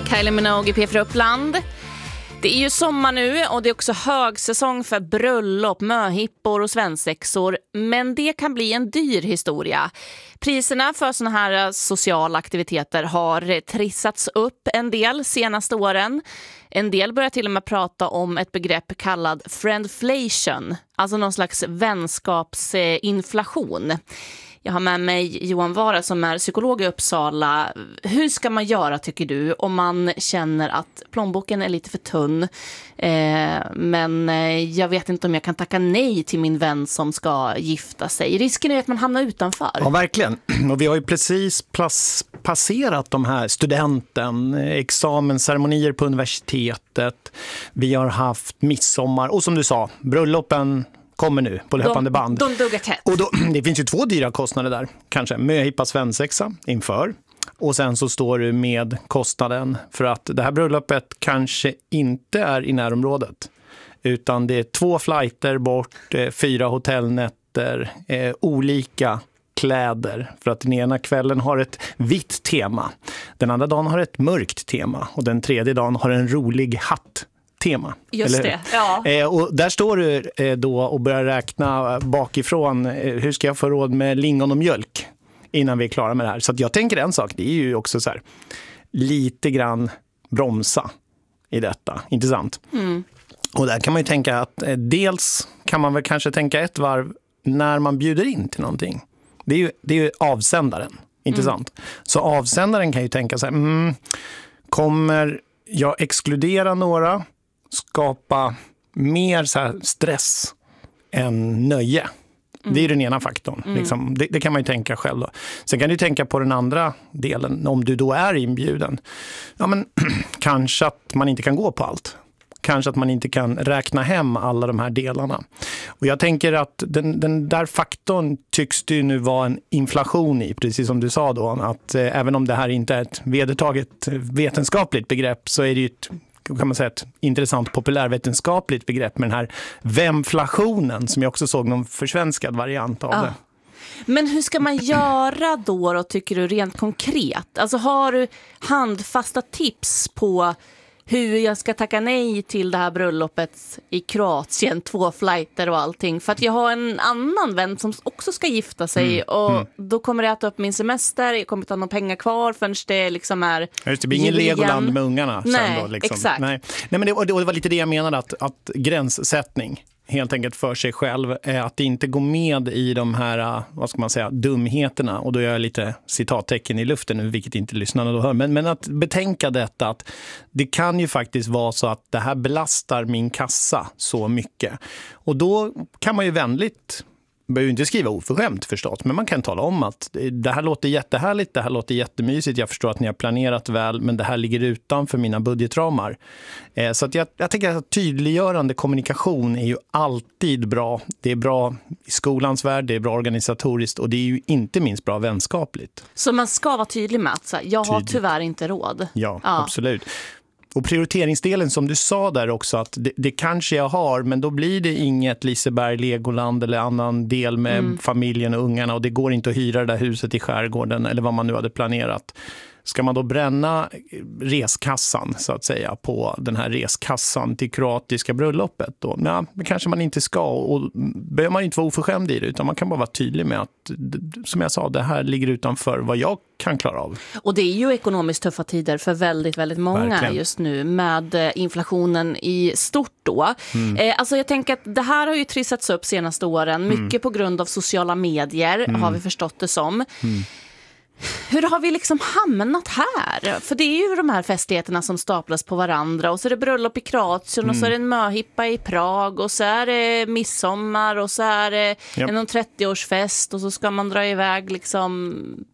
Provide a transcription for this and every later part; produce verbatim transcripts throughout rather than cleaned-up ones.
Kylie Minogue i P fyra Uppland. Det är ju sommar nu och det är också högsäsong för bröllop, möhippor och svensexor. Men det kan bli en dyr historia. Priserna för såna här sociala aktiviteter har trissats upp en del senaste åren. En del börjar till och med prata om ett begrepp kallad friendflation. Alltså någon slags vänskapsinflation. Jag har med mig Johan Vara som är psykolog i Uppsala. Hur ska man göra tycker du om man känner att plånboken är lite för tunn? Eh, men jag vet inte om jag kan tacka nej till min vän som ska gifta sig. Risken är att man hamnar utanför. Ja, verkligen. Och vi har ju precis plas- passerat de här studenten, examensceremonier på universitetet. Vi har haft midsommar och som du sa, bröllopen kommer nu på löpande band. De, de duggar tätt. Och då, det finns ju två dyra kostnader där. Kanske möhippa svensexa inför. Och sen så står du med kostnaden för att det här bröllopet kanske inte är i närområdet. Utan det är två flighter bort, eh, fyra hotellnätter, eh, olika kläder. För att den ena kvällen har ett vitt tema. Den andra dagen har ett mörkt tema. Och den tredje dagen har en rolig hatt. Tema. Just det, ja. Eh, och där står du eh, då och börjar räkna bakifrån. Eh, hur ska jag få råd med lingon och mjölk innan vi är klara med det här? Så att jag tänker en sak, det är ju också så här lite grann bromsa i detta, inte sant? Mm. Och där kan man ju tänka att eh, dels kan man väl kanske tänka ett varv när man bjuder in till någonting. Det är ju, det är ju avsändaren, inte mm. sant? Så avsändaren kan ju tänka så här, mm, kommer jag exkludera några, skapa mer så här stress än nöje. Mm. Det är den ena faktorn. Mm. Liksom, det, det kan man ju tänka själv då. Sen kan du tänka på den andra delen. Om du då är inbjuden. Ja, men kanske att man inte kan gå på allt. Kanske att man inte kan räkna hem alla de här delarna. Och jag tänker att den, den där faktorn tycks det ju nu vara en inflation i. Precis som du sa då. Att eh, även om det här inte är ett vedertaget vetenskapligt begrepp så är det ju ett, kan man säga, ett intressant populärvetenskapligt begrepp med den här vemflationen som jag också såg någon försvenskad variant av ja. det. Men hur ska man göra då, då tycker du rent konkret? Alltså har du handfasta tips på hur jag ska tacka nej till det här bröllopet i Kroatien, två flighter och allting. För att jag har en annan vän som också ska gifta sig mm. och mm. då kommer det att äta upp min semester. Jag kommer inte ha några pengar kvar förrän det liksom är... Just det blir ingen Legoland med ungarna. Nej, sen då, liksom. exakt. Nej, Nej men det, och det var lite det jag menade, att, att gränssättning helt enkelt för sig själv, att inte gå med i de här, vad ska man säga, dumheterna. Och då gör jag lite citattecken i luften nu, vilket inte lyssnarna då hör. Men, men att betänka detta, att det kan ju faktiskt vara så att det här belastar min kassa så mycket. Och då kan man ju vänligt, behöver ju inte skriva oförskämt förstås, men man kan tala om att det här låter jättehärligt, det här låter jättemysigt, jag förstår att ni har planerat väl, men det här ligger utanför mina budgetramar. Eh, så att jag, jag tänker att tydliggörande kommunikation är ju alltid bra. Det är bra i skolans värld, det är bra organisatoriskt och det är ju inte minst bra vänskapligt. Så man ska vara tydlig med att så, jag har Tydligt. tyvärr inte råd. Ja, ja. Absolut. Och prioriteringsdelen som du sa där också, att det, det kanske jag har, men då blir det inget Liseberg, Legoland eller annan del med mm. familjen och ungarna, och det går inte att hyra det där huset i skärgården eller vad man nu hade planerat. Ska man då bränna reskassan så att säga på den här reskassan till kroatiska bröllopet då? Nej, det kanske man inte ska, och behöver man inte vara oförskämd i det, utan man kan bara vara tydlig med att, som jag sa, det här ligger utanför vad jag kan klara av. Och det är ju ekonomiskt tuffa tider för väldigt, väldigt många Verkligen. just nu med inflationen i stort då. Mm. Eh, alltså jag tänker att det här har ju trissats upp senaste åren, mycket mm. på grund av sociala medier mm. har vi förstått det som. Mm. Hur har vi liksom hamnat här? För det är ju de här festligheterna som staplas på varandra. Och så är det bröllop i Kroatien mm. och så är det en möhippa i Prag. Och så är det midsommar och så är det yep. en trettioårsfest. Och så ska man dra iväg liksom...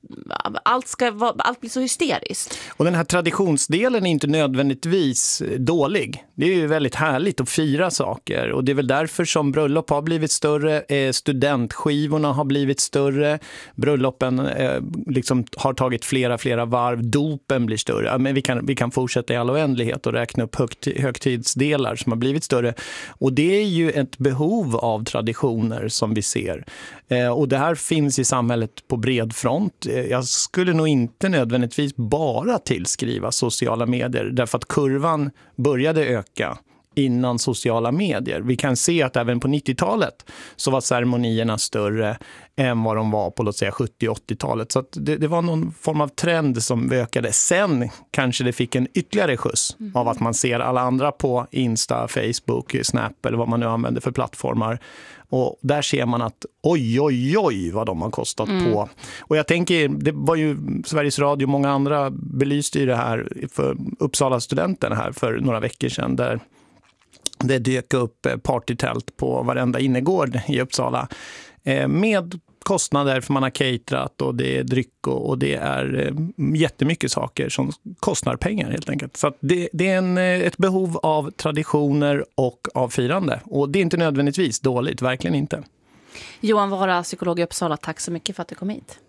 Allt, ska vara, allt blir så hysteriskt. Och den här traditionsdelen är inte nödvändigtvis dålig. Det är ju väldigt härligt att fira saker. Och det är väl därför som bröllop har blivit större. Studentskivorna har blivit större. Bröllopen eh, liksom har tagit flera, flera varv. Dopen blir större. Men vi kan, vi kan fortsätta i all oändlighet och räkna upp högt, högtidsdelar som har blivit större. Och det är ju ett behov av traditioner som vi ser. Eh, och det här finns i samhället på bred front. jag skulle nog inte nödvändigtvis bara tillskriva sociala medier, därför att kurvan började öka innan sociala medier. Vi kan se att även på nittiotalet så var ceremonierna större än vad de var på, låt säga, sjuttio- och åttiotalet. Så att det, det var någon form av trend som ökade. Sen kanske det fick en ytterligare skjuts mm. av att man ser alla andra på Insta, Facebook, Snap eller vad man nu använder för plattformar. Och där ser man att oj, oj, oj vad de har kostat mm. på. Och jag tänker, det var ju Sveriges Radio och många andra belyste ju det här för Uppsala studenterna här för några veckor sedan, där det dök upp partytält på varenda innergård i Uppsala med kostnader för man har caterat och det är dryck och, och det är jättemycket saker som kostar pengar helt enkelt. Så att det, det är en, ett behov av traditioner och av firande, och det är inte nödvändigtvis dåligt, verkligen inte. Johan Vara, psykolog i Uppsala, tack så mycket för att du kom hit.